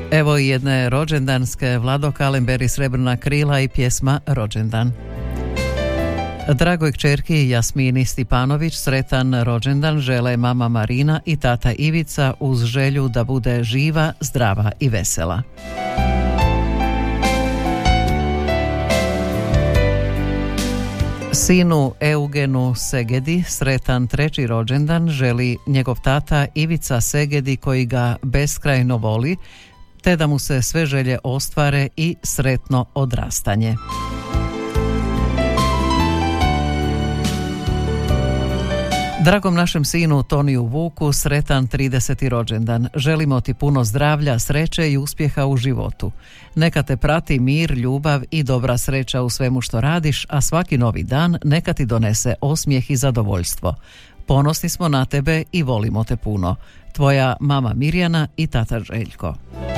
Evo i jedne rođendanske, Vlado Kalember i Srebrna krila i pjesma Rođendan. Dragoj kćerki Jasmini Stipanović sretan rođendan žele mama Marina i tata Ivica uz želju da bude živa, zdrava i vesela. Sinu Eugenu Segedi sretan treći rođendan želi njegov tata Ivica Segedi koji ga beskrajno voli, te da mu se sve želje ostvare i sretno odrastanje. Dragom našem sinu Toniju Vuku sretan 30. rođendan. Želimo ti puno zdravlja, sreće i uspjeha u životu. Neka te prati mir, ljubav i dobra sreća u svemu što radiš, a svaki novi dan neka ti donese osmijeh i zadovoljstvo. Ponosni smo na tebe i volimo te puno. Tvoja mama Mirjana i tata Željko.